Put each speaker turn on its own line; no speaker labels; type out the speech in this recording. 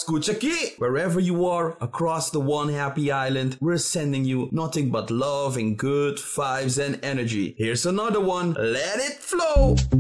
Escucha aquí! Wherever you are across the one happy island, we're sending you nothing but love and good vibes and energy. Here's another one. Let it flow!